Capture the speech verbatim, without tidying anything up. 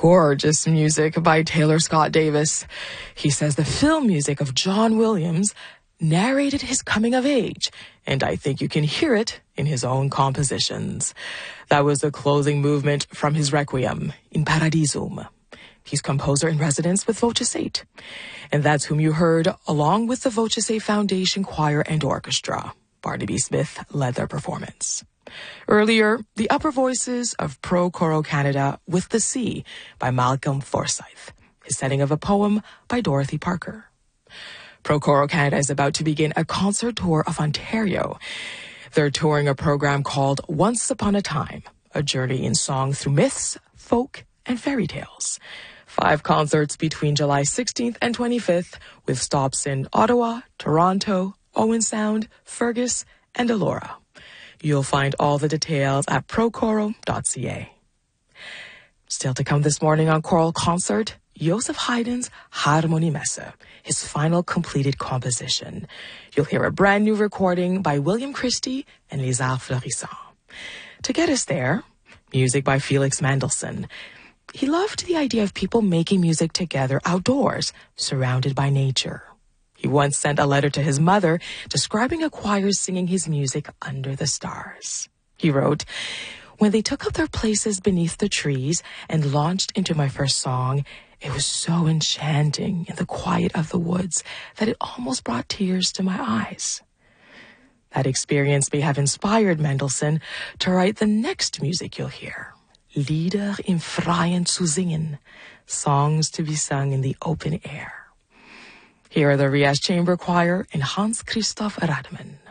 gorgeous music by Taylor Scott Davis. He says the film music of John Williams narrated his coming of age, and I think you can hear it in his own compositions. That was the closing movement from his Requiem in Paradisum. He's composer in residence with Voces eight. And that's whom you heard along with the Voces eight Foundation Choir and Orchestra. Barnaby Smith led their performance. Earlier, the upper voices of Pro Coro Canada with the Sea by Malcolm Forsyth, his setting of a poem by Dorothy Parker. Pro Coro Canada is about to begin a concert tour of Ontario. They're touring a program called Once Upon a Time, a journey in song through myths, folk, and fairy tales. Five concerts between July sixteenth and twenty-fifth, with stops in Ottawa, Toronto, Owen Sound, Fergus, and Elora. You'll find all the details at procoro dot c a. Still to come this morning on Choral Concert, Joseph Haydn's Harmoniemesse, his final completed composition. You'll hear a brand new recording by William Christie and Les Arts Florissants. To get us there, music by Felix Mendelssohn. He loved the idea of people making music together outdoors, surrounded by nature. He once sent a letter to his mother describing a choir singing his music under the stars. He wrote, "When they took up their places beneath the trees and launched into my first song, it was so enchanting in the quiet of the woods that it almost brought tears to my eyes." That experience may have inspired Mendelssohn to write the next music you'll hear. Lieder im Freien zu singen, songs to be sung in the open air. Here are the Rias Chamber Choir and Hans Christoph Radmann.